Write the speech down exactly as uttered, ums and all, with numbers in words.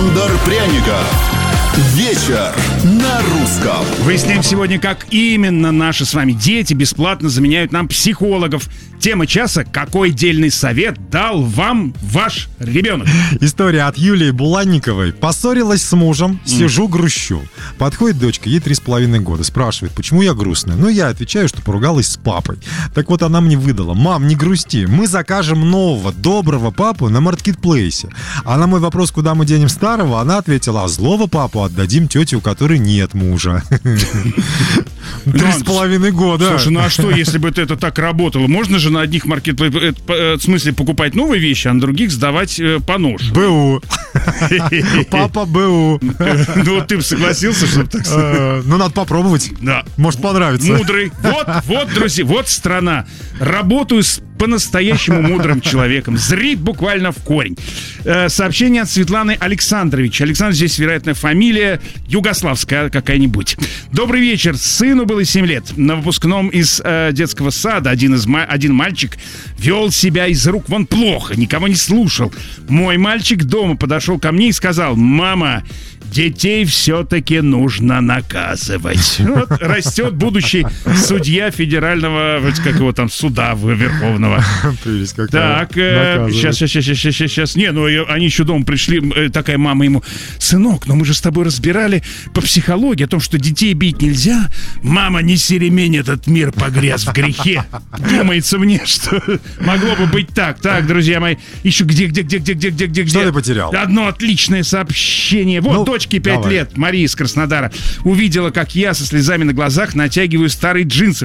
Дар пряников. Вечер на русском. Выясняем сегодня, как именно наши с вами дети бесплатно заменяют нам психологов. Тема часа: какой дельный совет дал вам ваш ребенок? История от Юлии Буланниковой. Поссорилась с мужем, сижу, грущу. Подходит дочка, ей три с половиной года, спрашивает, почему я грустная. Ну, я отвечаю, что поругалась с папой. Так вот, она мне выдала: мам, не грусти, мы закажем нового, доброго папу на маркетплейсе. А на мой вопрос, куда мы денем старого, она ответила: а злого папу отдадим тете, у которой нет мужа. Три с половиной года. Слушай, ну а что, если бы это так работало? Можно же на одних маркетплейсах, в смысле, покупать новые вещи, а на других сдавать по нож? БУ. Папа БУ. Ну вот ты бы согласился, чтобы так сказать? Ну, надо попробовать. Да. Может, понравится. Мудрый. Вот, вот, друзья, вот страна. Работаю с по-настоящему мудрым человеком. Зрит буквально в корень. Э, сообщение от Светланы Александрович. Александр здесь, вероятно, фамилия югославская какая-нибудь. Добрый вечер. Сыну было семь лет. На выпускном из э, детского сада один, из ма- один мальчик вел себя из рук вон плохо, никого не слушал. Мой мальчик дома подошел ко мне и сказал: мама, детей все-таки нужно наказывать. Вот растет будущий судья федерального, как его там, суда верховного. Прелесть какая. Так, э, сейчас, сейчас, сейчас, сейчас, сейчас. Не, ну они еще дома пришли, э, такая мама ему: сынок, ну мы же с тобой разбирали по психологии о том, что детей бить нельзя. Мама, неси ремень, этот мир погряз в грехе. Думается мне, что могло бы быть так. Так, друзья мои, еще где, где, где, где, где, где, где, Что где? ты потерял? Одно отличное сообщение. Вот, Ну, дочке пять давай. лет, Мария из Краснодара, увидела, как я со слезами на глазах натягиваю старые джинсы